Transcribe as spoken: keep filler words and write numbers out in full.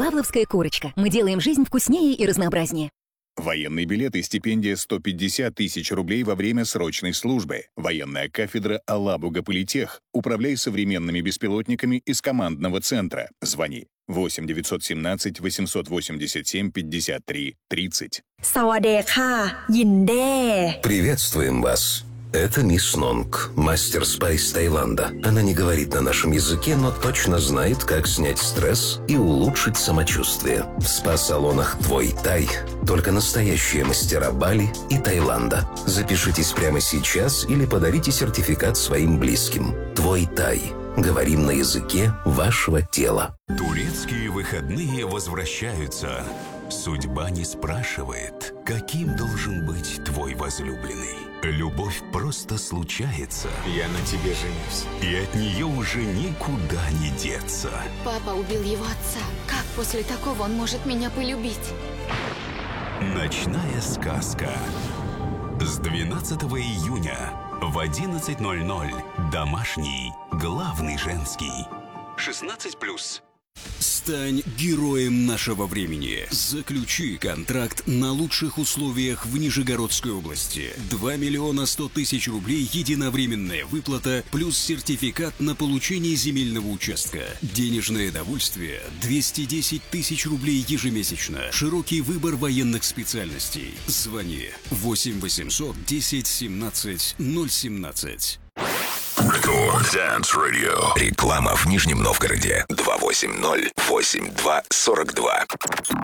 Павловская курочка. Мы делаем жизнь вкуснее и разнообразнее. Военный билет и стипендия сто пятьдесят тысяч рублей во время срочной службы. Военная кафедра Алабуга Политех. Управляй современными беспилотниками из командного центра. Звони восемь девятьсот семнадцать восемьсот восемьдесят семь пятьдесят три тридцать. Савадеха, Йинде. Приветствуем вас. Это мисс Нонг, мастер спа из Таиланда. Она не говорит на нашем языке, но точно знает, как снять стресс и улучшить самочувствие. В спа-салонах «Твой Тай» только настоящие мастера Бали и Таиланда. Запишитесь прямо сейчас или подарите сертификат своим близким. «Твой Тай». Говорим на языке вашего тела. Турецкие выходные возвращаются. Судьба не спрашивает, каким должен быть твой возлюбленный. Любовь просто случается. Я на тебе женюсь. И от нее уже никуда не деться. Папа убил его отца. Как после такого он может меня полюбить? Ночная сказка. С двенадцатого июня в одиннадцать ноль ноль. Домашний, главный женский. шестнадцать плюс. Стань героем нашего времени. Заключи контракт на лучших условиях в Нижегородской области. два миллиона сто тысяч рублей единовременная выплата плюс сертификат на получение земельного участка. Денежное довольствие двести десять тысяч рублей ежемесячно. Широкий выбор военных специальностей. Звони восемь восемьсот десять семнадцать ноль семнадцать. Рекорд Dance Radio. Реклама в Нижнем Новгороде. два восемь ноль восемь два сорок два.